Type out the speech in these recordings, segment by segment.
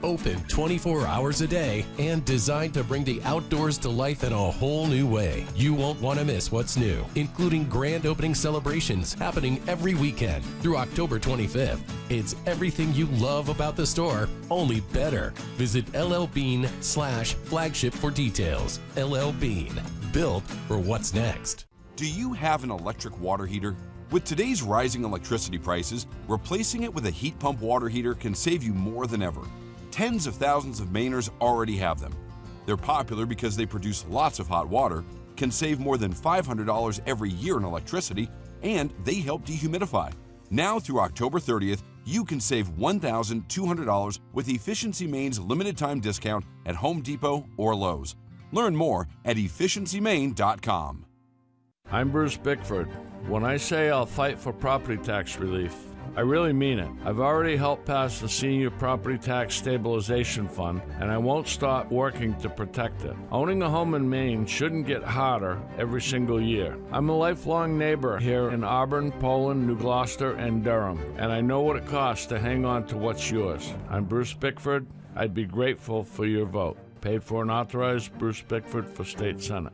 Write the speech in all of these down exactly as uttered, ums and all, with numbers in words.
Open twenty-four hours a day and designed to bring the outdoors to life in a whole new way. You won't want to miss what's new, including grand opening celebrations happening every weekend through October twenty-fifth. It's everything you love about the store, only better. Visit L L Bean slash flagship for details. L L Bean, built for what's next. Do you have an electric water heater? With today's rising electricity prices, replacing it with a heat pump water heater can save you more than ever. Tens of thousands of Mainers already have them. They're popular because they produce lots of hot water, can save more than five hundred dollars every year in electricity, and they help dehumidify. Now through October thirtieth, you can save one thousand two hundred dollars with Efficiency Maine's limited time discount at Home Depot or Lowe's. Learn more at efficiency maine dot com. I'm Bruce Bickford. When I say I'll fight for property tax relief, I really mean it. I've already helped pass the Senior Property Tax Stabilization Fund, and I won't stop working to protect it. Owning a home in Maine shouldn't get harder every single year. I'm a lifelong neighbor here in Auburn, Poland, New Gloucester, and Durham, and I know what it costs to hang on to what's yours. I'm Bruce Bickford. I'd be grateful for your vote. Paid for and authorized, Bruce Bickford for State Senate.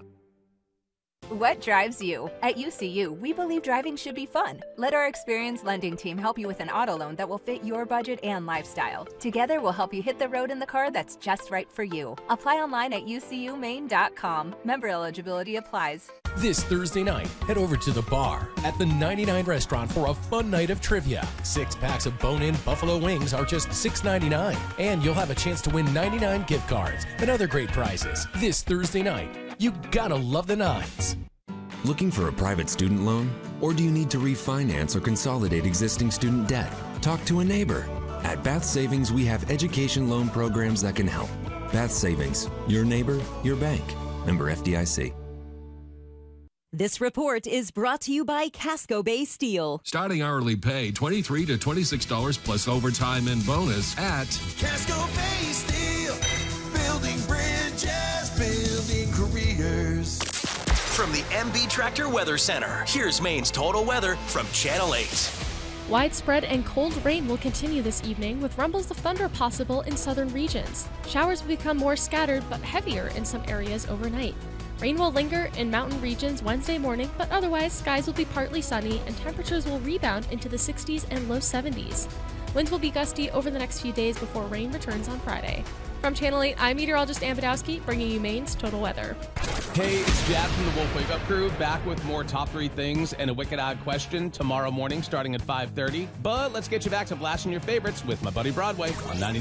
What drives you? At U C U, we believe driving should be fun. Let our experienced lending team help you with an auto loan that will fit your budget and lifestyle. Together, we'll help you hit the road in the car that's just right for you. Apply online at U C U Maine dot com. Member eligibility applies. This Thursday night, head over to the bar at the ninety-nine Restaurant for a fun night of trivia. Six packs of bone-in buffalo wings are just six ninety-nine, and you'll have a chance to win ninety-nine gift cards and other great prizes. This Thursday night, you gotta love the nines. Looking for a private student loan? Or do you need to refinance or consolidate existing student debt? Talk to a neighbor. At Bath Savings, we have education loan programs that can help. Bath Savings, your neighbor, your bank. Member F D I C. This report is brought to you by Casco Bay Steel. Starting hourly pay twenty-three to twenty-six dollars plus overtime and bonus at Casco Bay Steel. Building bridges, building careers. From the M B Tractor Weather Center, here's Maine's total weather from Channel eight. Widespread and cold rain will continue this evening, with rumbles of thunder possible in southern regions. Showers will become more scattered but heavier in some areas overnight. Rain will linger in mountain regions Wednesday morning, but otherwise skies will be partly sunny and temperatures will rebound into the sixties and low seventies. Winds will be gusty over the next few days before rain returns on Friday. From Channel eight, I'm meteorologist Ann Badowski, bringing you Maine's total weather. Hey, it's Chad from the Wolf Wake Up Crew, back with more top three things and a wicked odd question tomorrow morning starting at five thirty. But let's get you back to blasting your favorites with my buddy Broadway on ninety.